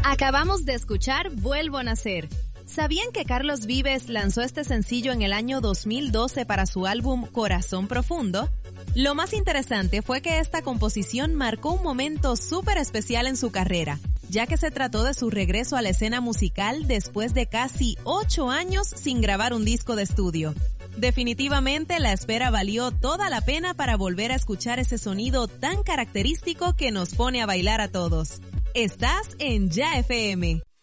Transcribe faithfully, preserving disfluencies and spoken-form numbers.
Acabamos de escuchar Vuelvo a Nacer. ¿Sabían que Carlos Vives lanzó este sencillo en el año dos mil doce para su álbum Corazón Profundo? Lo más interesante fue que esta composición marcó un momento súper especial en su carrera, ya que se trató de su regreso a la escena musical después de casi ocho años sin grabar un disco de estudio. Definitivamente la espera valió toda la pena para volver a escuchar ese sonido tan característico que nos pone a bailar a todos. Estás en Ya F M.